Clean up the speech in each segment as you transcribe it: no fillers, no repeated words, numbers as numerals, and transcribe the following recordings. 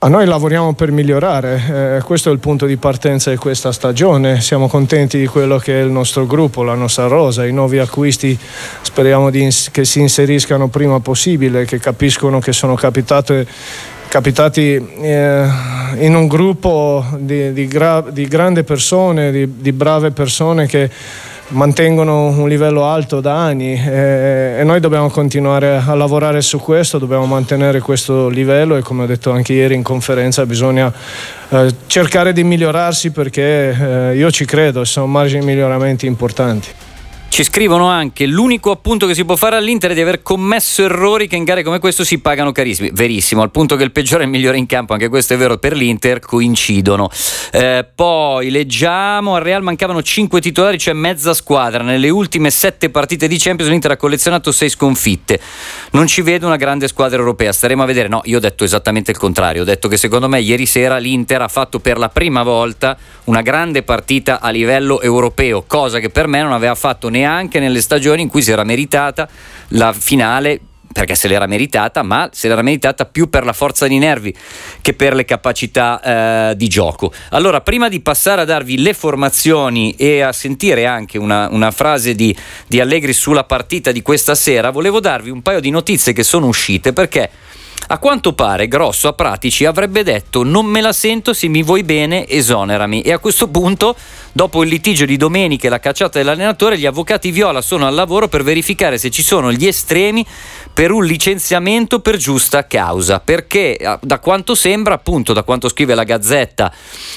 A noi lavoriamo per migliorare, questo è il punto di partenza di questa stagione. Siamo contenti di quello che è il nostro gruppo, la nostra rosa, i nuovi acquisti speriamo che si inseriscano prima possibile, che capiscono che sono capitati in un gruppo di grandi persone, di brave persone che mantengono un livello alto da anni, e noi dobbiamo continuare a lavorare su questo, dobbiamo mantenere questo livello e, come ho detto anche ieri in conferenza, bisogna cercare di migliorarsi, perché io ci credo, sono margini di miglioramenti importanti. Ci scrivono anche: l'unico appunto che si può fare all'Inter è di aver commesso errori che in gare come questo si pagano carissimi. Verissimo, al punto che il peggiore è il migliore in campo, anche questo è vero per l'Inter, coincidono. Poi leggiamo: al Real mancavano 5 titolari, cioè mezza squadra. Nelle ultime 7 partite di Champions l'Inter ha collezionato 6 sconfitte. Non ci vedo una grande squadra europea, staremo a vedere. No, io ho detto esattamente il contrario, ho detto che secondo me ieri sera l'Inter ha fatto per la prima volta una grande partita a livello europeo, cosa che per me non aveva fatto neanche nelle stagioni in cui si era meritata la finale, perché se l'era meritata, ma se l'era meritata più per la forza di nervi che per le capacità di gioco. Allora, prima di passare a darvi le formazioni e a sentire anche una frase di Allegri sulla partita di questa sera, volevo darvi un paio di notizie che sono uscite, perché a quanto pare Grosso a Pratici avrebbe detto: non me la sento, se mi vuoi bene esonerami. E a questo punto, dopo il litigio di domenica e la cacciata dell'allenatore, gli avvocati viola sono al lavoro per verificare se ci sono gli estremi per un licenziamento per giusta causa, perché da quanto sembra, appunto da quanto scrive la Gazzetta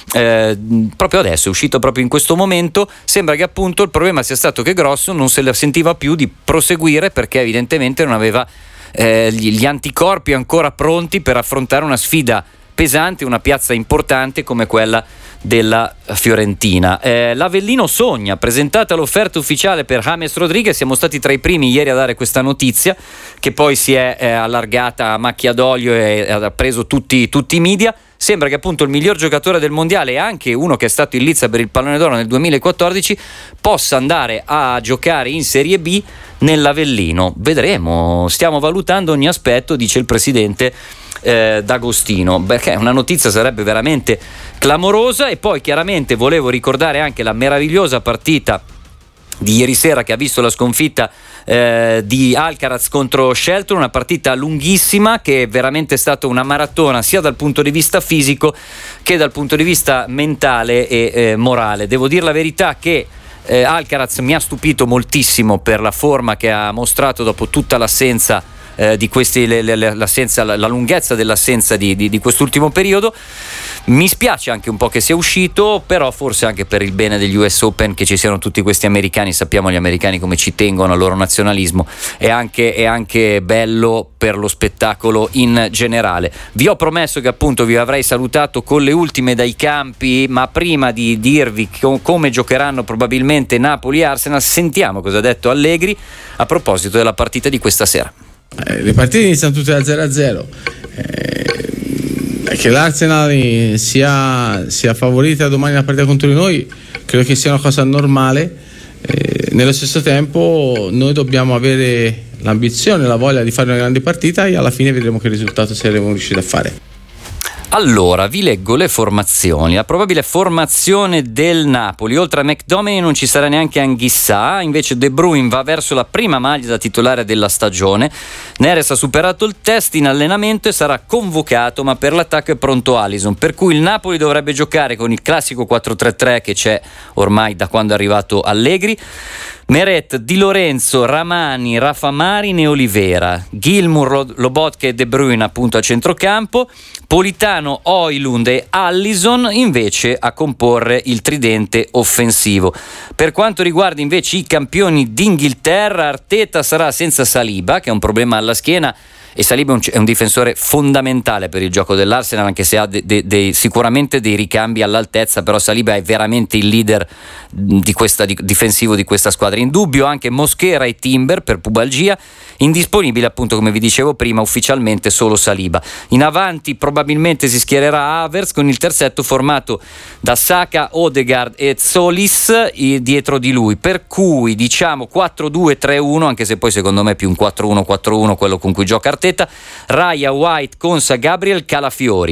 proprio adesso, è uscito proprio in questo momento, sembra che appunto il problema sia stato che Grosso non se la sentiva più di proseguire, perché evidentemente non aveva gli anticorpi ancora pronti per affrontare una sfida pesante, una piazza importante come quella della Fiorentina. L'Avellino sogna, presentata l'offerta ufficiale per James Rodriguez. Siamo stati tra i primi ieri a dare questa notizia, che poi si è allargata a macchia d'olio e ha preso tutti i media. Sembra che appunto il miglior giocatore del mondiale e anche uno che è stato in lizza per il pallone d'oro nel 2014 possa andare a giocare in Serie B nell'Avellino. Vedremo, stiamo valutando ogni aspetto, dice il presidente D'Agostino, perché una notizia sarebbe veramente clamorosa. E poi chiaramente volevo ricordare anche la meravigliosa partita di ieri sera, che ha visto la sconfitta di Alcaraz contro Shelton, una partita lunghissima che è veramente stata una maratona sia dal punto di vista fisico che dal punto di vista mentale e morale. Devo dire la verità che Alcaraz mi ha stupito moltissimo per la forma che ha mostrato dopo tutta l'assenza di questi, la lunghezza dell'assenza di quest'ultimo periodo. Mi spiace anche un po' che sia uscito, però forse anche per il bene degli US Open che ci siano tutti questi americani. Sappiamo gli americani come ci tengono al loro nazionalismo, è anche bello per lo spettacolo in generale. Vi ho promesso che appunto vi avrei salutato con le ultime dai campi, ma prima di dirvi come giocheranno probabilmente Napoli e Arsenal, sentiamo cosa ha detto Allegri a proposito della partita di questa sera. Le partite iniziano tutte da 0-0. Che l'Arsenal sia favorita domani nella partita contro di noi credo che sia una cosa normale. Nello stesso tempo noi dobbiamo avere l'ambizione, la voglia di fare una grande partita, e alla fine vedremo che risultato saremo riusciti a fare. Allora, vi leggo le formazioni. La probabile formazione del Napoli: oltre a McTominay non ci sarà neanche Anghissà, invece De Bruyne va verso la prima maglia da titolare della stagione. Neres ha superato il test in allenamento e sarà convocato, ma per l'attacco è pronto Alisson, per cui il Napoli dovrebbe giocare con il classico 4-3-3 che c'è ormai da quando è arrivato Allegri. Meret, Di Lorenzo, Ramani, Rafa Marin e Olivera, Gilmour, Lobotka e De Bruyne appunto a centrocampo, Politano, Højlund e Allison invece a comporre il tridente offensivo. Per quanto riguarda invece i campioni d'Inghilterra, Arteta sarà senza Saliba, che è un problema alla schiena, e Saliba è un difensore fondamentale per il gioco dell'Arsenal, anche se ha sicuramente dei ricambi all'altezza, però Saliba è veramente il leader difensivo di questa squadra. In dubbio anche Mosquera e Timber per pubalgia, indisponibile appunto come vi dicevo prima ufficialmente solo Saliba. In avanti probabilmente si schiererà Havertz con il terzetto formato da Saka, Odegaard e Solis dietro di lui, per cui diciamo 4-2-3-1, anche se poi secondo me è più un 4-1-4-1 quello con cui gioca Arteta. Raya, White, Konsa, Gabriel, Calafiori.